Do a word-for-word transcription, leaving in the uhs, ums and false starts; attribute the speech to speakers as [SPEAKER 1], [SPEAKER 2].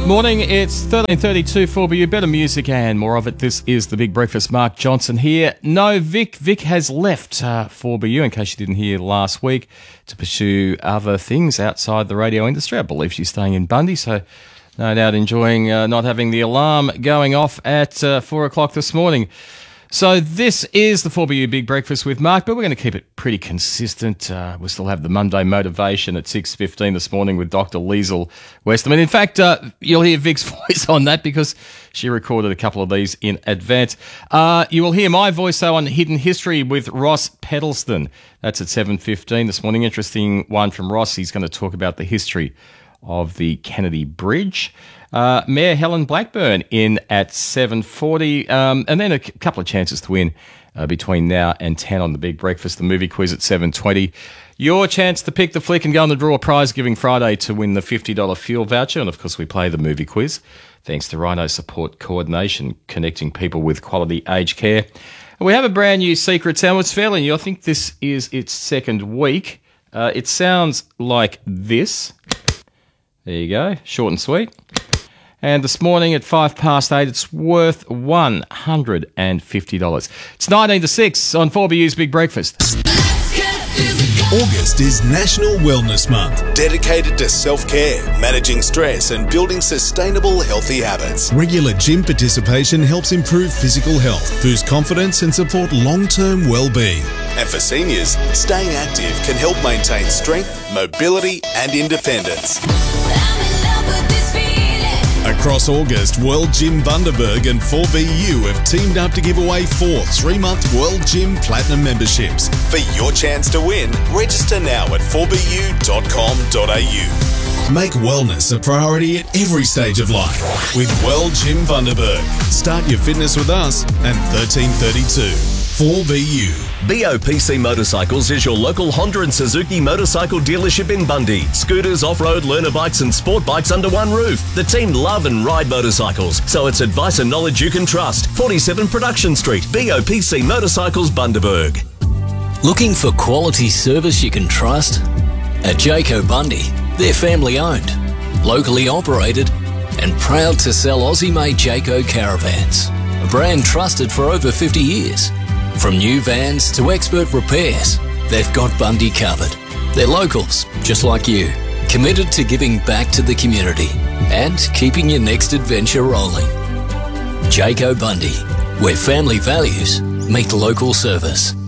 [SPEAKER 1] Morning, it's thirteen thirty-two for you. Better music and more of it. This is The Big Breakfast. Mark Johnson here. No, Vic. Vic has left uh, four B U, in case you didn't hear last week, to pursue other things outside the radio industry. I believe she's staying in Bundy, so no doubt enjoying uh, not having the alarm going off at uh, four o'clock this morning. So this is the four B U Big Breakfast with Mark, but we're going to keep it pretty consistent. Uh, we'll still have the Monday Motivation at six fifteen this morning with Doctor Liesl Westerman. In fact, uh, you'll hear Vic's voice on that because she recorded a couple of these in advance. Uh, you will hear my voice, though, on Hidden History with Ross Pedalston. That's at seven fifteen this morning. Interesting one from Ross. He's going to talk about the history of the Kennedy Bridge. Uh, Mayor Helen Blackburn in at seven forty, um, and then a c- couple of chances to win uh, between now and ten on the Big Breakfast, the movie quiz at seven twenty. Your chance to pick the flick and go on the draw prize giving Friday to win the fifty dollars fuel voucher, and of course we play the movie quiz thanks to Rhino Support Coordination, connecting people with quality aged care. And we have a brand new secret sound. It's fairly new. I think this is its second week. Uh, it sounds like this. There you go, short and sweet. And this morning at five past eight, it's worth one hundred fifty dollars. It's nineteen to six on four B U's Big Breakfast.
[SPEAKER 2] August is National Wellness Month, dedicated to self-care, managing stress and building sustainable, healthy habits. Regular gym participation helps improve physical health, boost confidence and support long-term well-being. And for seniors, staying active can help maintain strength, mobility and independence. Across August, World Gym Bundaberg and four B U have teamed up to give away four three-month World Gym Platinum memberships. For your chance to win, register now at four b u dot com dot a u. Make wellness a priority at every stage of life with World Gym Bundaberg. Start your fitness with us at thirteen thirty-two. four B U.
[SPEAKER 3] B O P C Motorcycles is your local Honda and Suzuki motorcycle dealership in Bundy. Scooters, off-road, learner bikes and sport bikes under one roof. The team love and ride motorcycles, so it's advice and knowledge you can trust. forty-seven Production Street, B O P C Motorcycles, Bundaberg.
[SPEAKER 4] Looking for quality service you can trust? At Jayco Bundy, they're family owned, locally operated and proud to sell Aussie-made Jayco caravans, a brand trusted for over fifty years. From new vans to expert repairs, they've got Bundy covered. They're locals, just like you, committed to giving back to the community and keeping your next adventure rolling. Jayco Bundy, where family values meet local service.